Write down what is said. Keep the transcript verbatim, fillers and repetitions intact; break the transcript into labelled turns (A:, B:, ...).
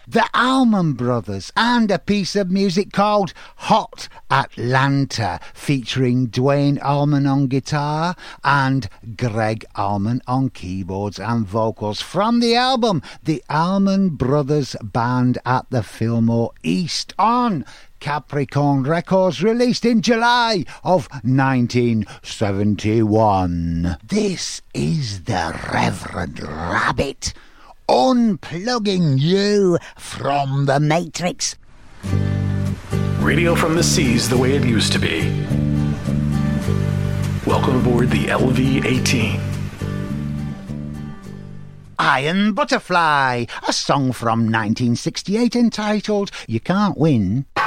A: The Allman Brothers, and a piece of music called Hot Atlanta, featuring Duane Allman on guitar and Greg Allman on keyboards and vocals, from the album The Allman Brothers Band at the Fillmore East on Capricorn Records, released in July of nineteen seventy-one. This is the Reverend Rabbit, unplugging you from the Matrix.
B: Radio from the seas the way it used to be. Welcome aboard the L V eighteen.
A: Iron Butterfly, a song from nineteen sixty-eight entitled You Can't Win.